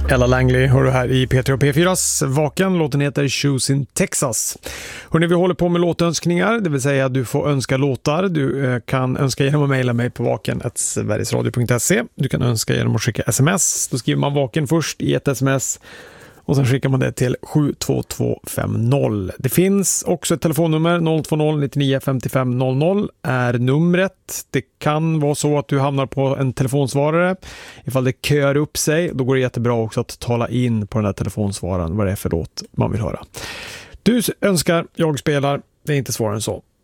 Ella Langley hör du här i P3 och P4s Vaken. Låten heter Shoes in Texas. Hörrni, vi håller på med låtönskningar, det vill säga att du får önska låtar. Du kan önska genom att mejla mig på vaken@sverigesradio.se. Du kan önska genom att skicka sms. Då skriver man Vaken först i ett sms och sen skickar man det till 72250. Det finns också ett telefonnummer, 020 99 55 00 är numret. Det kan vara så att du hamnar på en telefonsvarare. Ifall det köar upp sig, då går det jättebra också att tala in på den här telefonsvararen vad det är för låt man vill höra. Du önskar, jag spelar, det är inte svårare än så.